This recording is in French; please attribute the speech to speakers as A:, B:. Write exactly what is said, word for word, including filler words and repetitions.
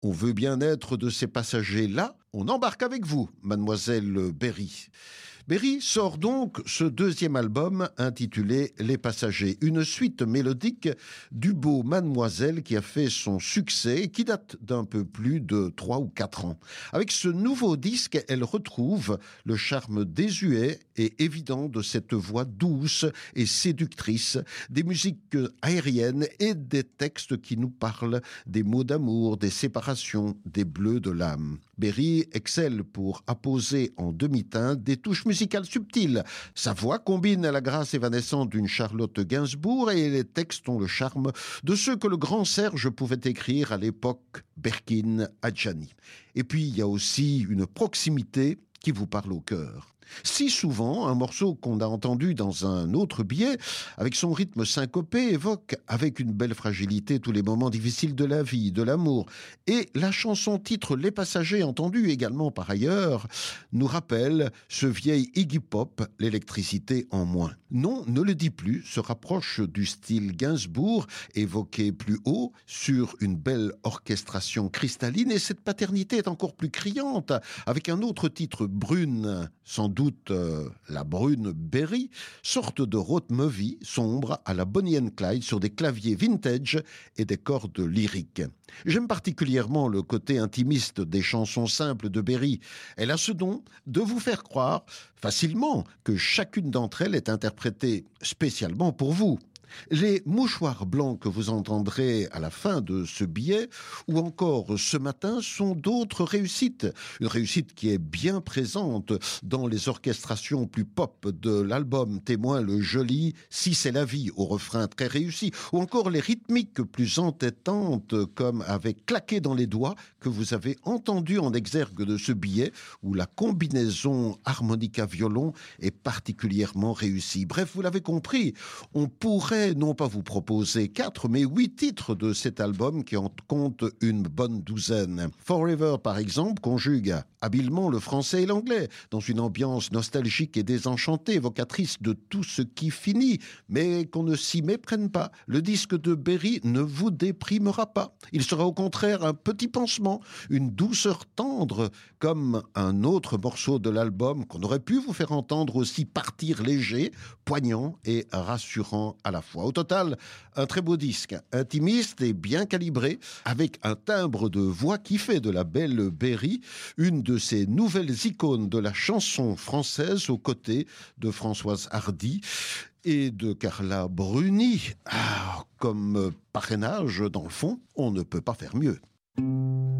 A: On veut bien être de ces passagers-là. On embarque avec vous, mademoiselle Berry. Berry sort donc ce deuxième album intitulé Les Passagers, une suite mélodique du beau Mademoiselle qui a fait son succès et qui date d'un peu plus de trois ou quatre ans. Avec ce nouveau disque, elle retrouve le charme désuet et évident de cette voix douce et séductrice, des musiques aériennes et des textes qui nous parlent des mots d'amour, des séparations, des bleus de l'âme. Berry excelle pour apposer en demi-teinte des touches musicales subtiles. Sa voix combine la grâce évanescente d'une Charlotte Gainsbourg et les textes ont le charme de ceux que le grand Serge pouvait écrire à l'époque, Berkin, Adjani. Et puis il y a aussi une proximité qui vous parle au cœur. Si souvent, un morceau qu'on a entendu dans un autre billet, avec son rythme syncopé, évoque avec une belle fragilité tous les moments difficiles de la vie, de l'amour. Et la chanson-titre Les Passagers, entendue également par ailleurs, nous rappelle ce vieil Iggy Pop, l'électricité en moins. Non, ne le dit plus, se rapproche du style Gainsbourg, évoqué plus haut, sur une belle orchestration cristalline, et cette paternité est encore plus criante, avec un autre titre, Brune, sans doute euh, la brune Berry, sorte de road movie sombre à la Bonnie and Clyde sur des claviers vintage et des cordes lyriques. J'aime particulièrement le côté intimiste des chansons simples de Berry. Elle a ce don de vous faire croire facilement que chacune d'entre elles est interprétée spécialement pour vous. Les mouchoirs blancs que vous entendrez à la fin de ce billet, ou encore ce matin, sont d'autres réussites. Une réussite qui est bien présente dans les orchestrations plus pop de l'album, témoin le joli « Si c'est la vie » au refrain très réussi, ou encore les rythmiques plus entêtantes comme avec « Claquer dans les doigts » que vous avez entendu en exergue de ce billet, où la combinaison harmonica-violon est particulièrement réussie. Bref, vous l'avez compris, on pourrait non pas vous proposer quatre, mais huit titres de cet album qui en compte une bonne douzaine. Forever, par exemple, conjugue habilement le français et l'anglais, dans une ambiance nostalgique et désenchantée, évocatrice de tout ce qui finit, mais qu'on ne s'y méprenne pas. Le disque de Berry ne vous déprimera pas. Il sera au contraire un petit pansement, une douceur tendre, comme un autre morceau de l'album qu'on aurait pu vous faire entendre aussi partir léger, poignant et rassurant à la fois. Au total, un très beau disque, intimiste et bien calibré, avec un timbre de voix qui fait de la belle Berry une de ces nouvelles icônes de la chanson française aux côtés de Françoise Hardy et de Carla Bruni. Ah, comme parrainage, dans le fond, on ne peut pas faire mieux.